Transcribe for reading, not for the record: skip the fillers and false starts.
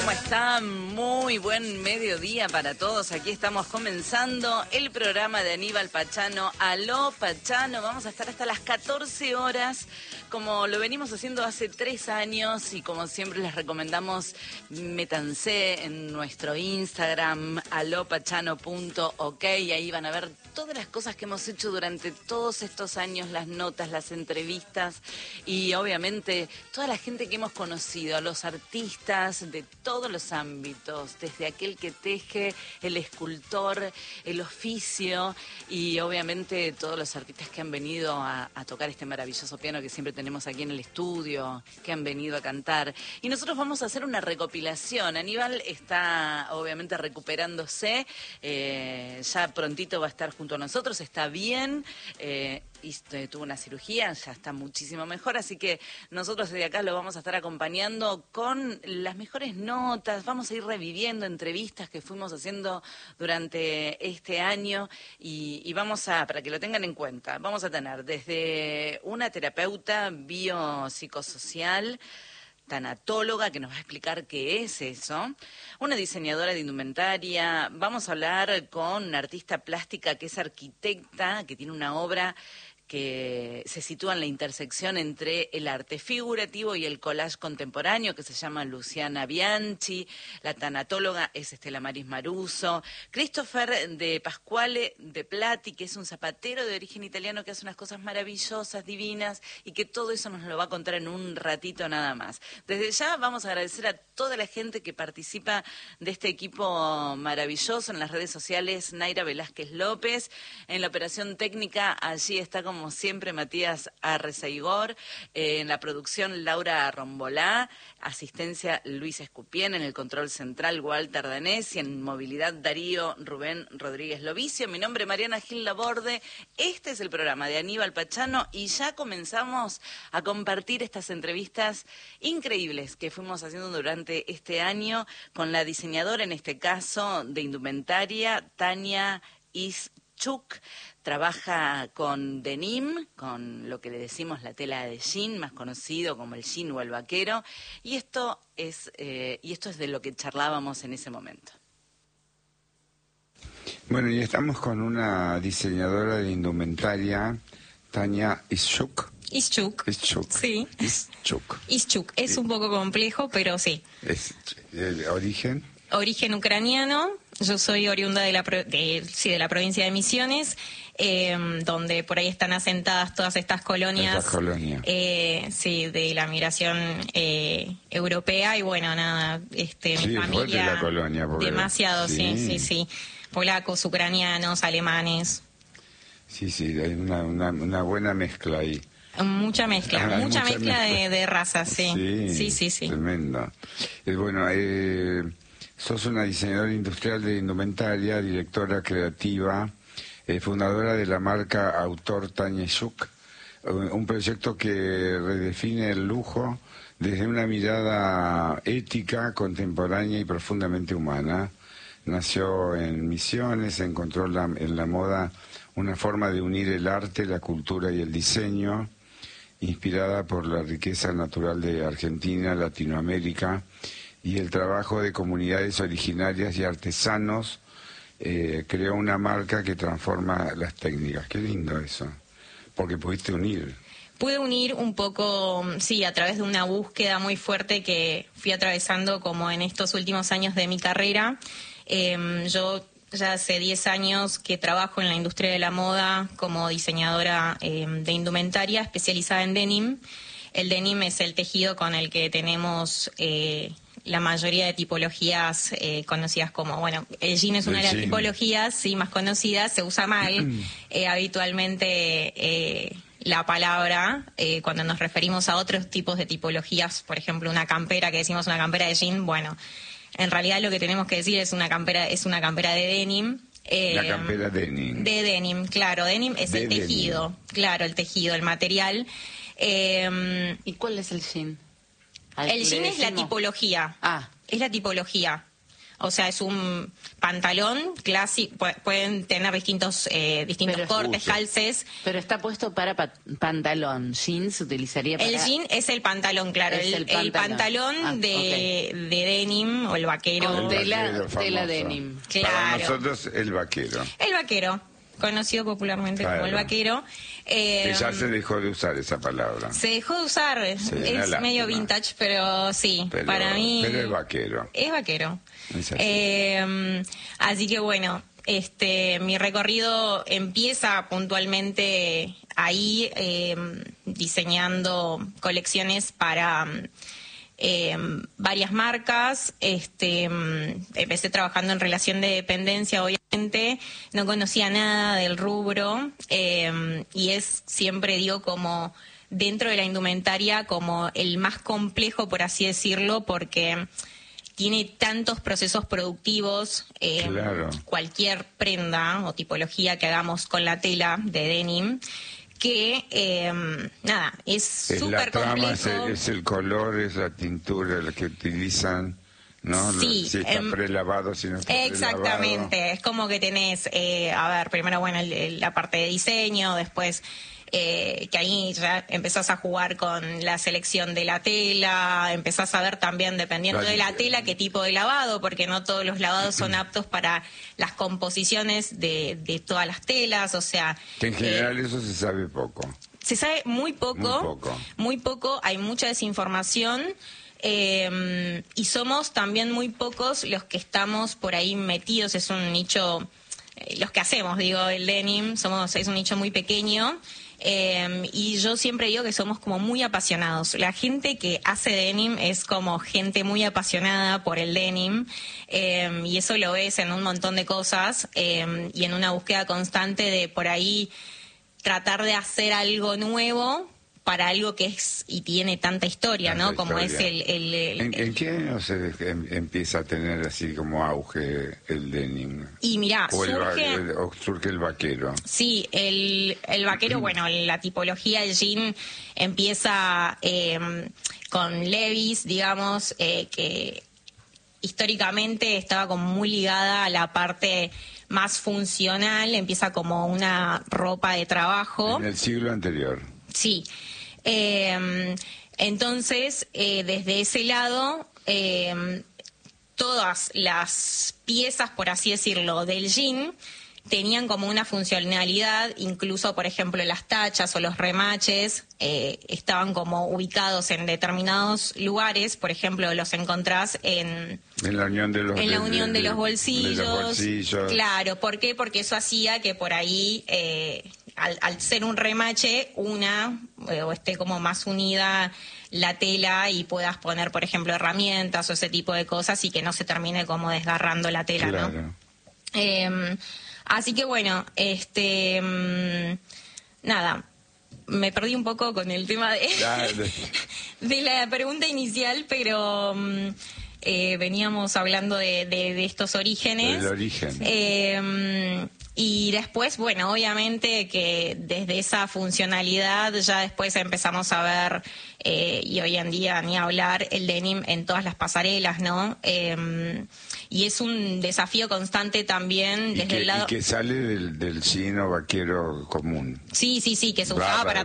¿Cómo están? Muy buen mediodía para todos. Aquí estamos comenzando el programa de Aníbal Pachano. Aló Pachano, vamos a estar hasta las 14 horas, como lo venimos haciendo hace 3 años y como siempre les recomendamos, métanse en nuestro Instagram, alopachano.ok, y ahí van a ver todas las cosas que hemos hecho durante todos estos años, las notas, las entrevistas y obviamente toda la gente que hemos conocido, a los artistas de todos los ámbitos, desde aquel que teje, el escultor, el oficio y obviamente todos los artistas que han venido a tocar este maravilloso piano que siempre tenemos aquí en el estudio, que han venido a cantar. Y nosotros vamos a hacer una recopilación. Aníbal está obviamente recuperándose, ya prontito va a estar junto a nosotros, está bien, tuvo una cirugía, ya está muchísimo mejor, así que nosotros desde acá lo vamos a estar acompañando con las mejores notas, vamos a ir reviviendo entrevistas que fuimos haciendo durante este año y vamos a, para que lo tengan en cuenta, vamos a tener desde una terapeuta biopsicosocial, tanatóloga, que nos va a explicar qué es eso, una diseñadora de indumentaria, vamos a hablar con una artista plástica que es arquitecta, que tiene una obra que se sitúa en la intersección entre el arte figurativo y el collage contemporáneo, que se llama Luciana Bianchi. La tanatóloga es Estela Maris Maruso. Christopher de Pasquale de Plati, que es un zapatero de origen italiano que hace unas cosas maravillosas, divinas, y que todo eso nos lo va a contar en un ratito nada más. Desde ya vamos a agradecer a toda la gente que participa de este equipo maravilloso en las redes sociales. Naira Velázquez López, en la operación técnica, allí está como siempre Matías Arrezaigor, en la producción Laura Rombolá, asistencia Luis Escupien, en el control central Walter Danés y en movilidad Darío Rubén Rodríguez Lovicio. Mi nombre es Mariana Gil Laborde, este es el programa de Aníbal Pachano y ya comenzamos a compartir estas entrevistas increíbles que fuimos haciendo durante este año con la diseñadora, en este caso, de indumentaria, Tania Ischuk. Trabaja con denim, con lo que le decimos la tela de jean, más conocido como el jean o el vaquero, y esto es de lo que charlábamos en ese momento. Bueno, y estamos con una diseñadora de indumentaria, Tania Ischuk. Ischuk. Sí. Ischuk. Es un poco complejo, pero sí. ¿Es el origen? Origen ucraniano. Yo soy oriunda de la provincia de Misiones, donde por ahí están asentadas todas estas colonias. Sí, de la migración europea y bueno, nada, mi familia. La colonia, porque, demasiado, sí. Polacos, ucranianos, alemanes. Sí, hay una buena mezcla ahí. Mucha mezcla de razas, sí. Tremendo. Bueno, sos una diseñadora industrial de indumentaria, directora creativa, fundadora de la marca Autor Tania Ischuk, un proyecto que redefine el lujo desde una mirada ética, contemporánea y profundamente humana. Nació en Misiones, encontró en la moda una forma de unir el arte, la cultura y el diseño, inspirada por la riqueza natural de Argentina, Latinoamérica, y el trabajo de comunidades originarias y artesanos. Creó una marca que transforma las técnicas. Qué lindo eso, porque pudiste unir. Pude unir un poco, sí, a través de una búsqueda muy fuerte que fui atravesando como en estos últimos años de mi carrera. Yo ya hace 10 años que trabajo en la industria de la moda como diseñadora de indumentaria especializada en denim. El denim es el tejido con el que tenemos la mayoría de tipologías conocidas como, bueno, el jean es una de las tipologías más conocidas, se usa mal habitualmente la palabra cuando nos referimos a otros tipos de tipologías, por ejemplo, una campera, que decimos una campera de jean, bueno, en realidad lo que tenemos que decir es una campera de denim. La campera denim. De denim, claro, denim es el tejido, claro, el tejido, el material. ¿Y cuál es el jean? El jean es la tipología. Es la tipología. O sea, es un pantalón clásico, pueden tener distintos cortes, calces. Pero está puesto para pantalón. Jeans utilizaría para... El jean es el pantalón, claro. Es el pantalón de denim o el vaquero. Tela denim. Claro. Para nosotros, el vaquero. El vaquero, conocido popularmente como el vaquero. Y ya se dejó de usar esa palabra. Se dejó de usar, Sí, es medio vintage, pero sí, para mí... Pero es vaquero. Es vaquero. Es así. Así que bueno, mi recorrido empieza puntualmente ahí, diseñando colecciones para... varias marcas. Empecé trabajando en relación de dependencia, obviamente no conocía nada del rubro, y es, siempre digo, como dentro de la indumentaria como el más complejo, por así decirlo, porque tiene tantos procesos productivos. Claro. Cualquier prenda o tipología que hagamos con la tela de denim, que es súper complejo. Es el color, es la tintura, la que utilizan, ¿no? Sí, si está prelavado, si no está exactamente, prelavado. es como que tenés, primero, bueno, la parte de diseño, después que ahí ya empezás a jugar con la selección de la tela, empezás a ver también, dependiendo de la tela, qué tipo de lavado, porque no todos los lavados son aptos para las composiciones de todas las telas, o sea... Que en general eso se sabe poco. Se sabe muy poco, hay mucha desinformación. Y somos también muy pocos los que estamos por ahí metidos, es un nicho, los que hacemos, digo, el denim, es un nicho muy pequeño. Y yo siempre digo que somos como muy apasionados. La gente que hace denim es como gente muy apasionada por el denim, y eso lo ves en un montón de cosas, y en una búsqueda constante de por ahí tratar de hacer algo nuevo para algo que es y tiene tanta historia, ¿no? Como es ¿En qué año se empieza a tener así como auge el denim? Y mirá, surge el vaquero. Sí, el vaquero, bueno, la tipología del jean empieza con Levi's, digamos, que históricamente estaba como muy ligada a la parte más funcional, empieza como una ropa de trabajo. En el siglo anterior. Sí. Entonces, desde ese lado, todas las piezas, por así decirlo, del jean tenían como una funcionalidad, incluso, por ejemplo, las tachas o los remaches estaban como ubicados en determinados lugares. Por ejemplo, los encontrás en la unión de los bolsillos. Claro, ¿por qué? Porque eso hacía que por ahí, al ser un remache, o esté como más unida la tela y puedas poner, por ejemplo, herramientas o ese tipo de cosas y que no se termine como desgarrando la tela, claro. ¿No? Así que bueno, nada, me perdí un poco con el tema de la pregunta inicial, pero veníamos hablando de estos orígenes. Del origen. Y después, bueno, obviamente que desde esa funcionalidad ya después empezamos a ver, y hoy en día ni hablar, el denim en todas las pasarelas, ¿no? Y es un desafío constante también desde el lado... Y que sale del chino vaquero común. Sí, que se usaba para